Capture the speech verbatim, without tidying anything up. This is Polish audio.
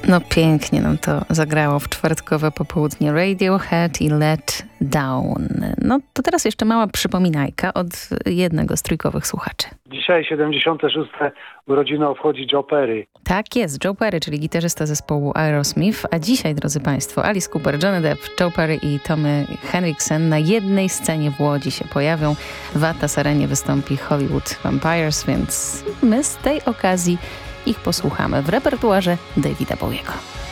No pięknie nam to zagrało w czwartkowe popołudnie Radiohead i Let Down. No to teraz jeszcze mała przypominajka od jednego z trójkowych słuchaczy. Dzisiaj siedemdziesiąte szóste urodziny obchodzi Joe Perry. Tak jest, Joe Perry, czyli gitarzysta zespołu Aerosmith, a dzisiaj, drodzy Państwo, Alice Cooper, Johnny Depp, Joe Perry i Tommy Henriksen na jednej scenie w Łodzi się pojawią. W Atlas Arenie wystąpi Hollywood Vampires, więc my z tej okazji ich posłuchamy w repertuarze Davida Bowiego.